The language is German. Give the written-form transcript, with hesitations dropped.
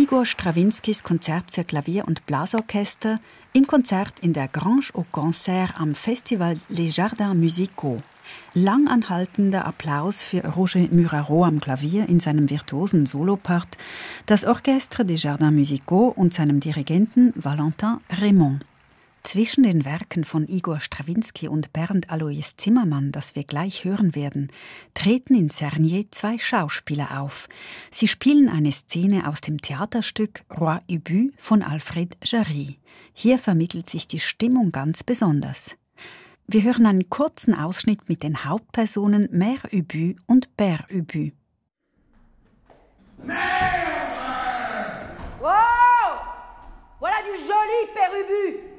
Igor Strawinskys Konzert für Klavier und Blasorchester im Konzert in der Grange au Concert am Festival Les Jardins Musicaux. Langanhaltender Applaus für Roger Muraro am Klavier in seinem virtuosen Solopart, das Orchestre des Jardins Musicaux und seinem Dirigenten Valentin Raymond. Zwischen den Werken von Igor Strawinsky und Bernd Alois Zimmermann, das wir gleich hören werden, treten in Cernier 2 Schauspieler auf. Sie spielen eine Szene aus dem Theaterstück Roi Ubu von Alfred Jarry. Hier vermittelt sich die Stimmung ganz besonders. Wir hören einen kurzen Ausschnitt mit den Hauptpersonen Mère Ubu und Père Ubu. Mère! Wow! Voilà du joli Père Ubu!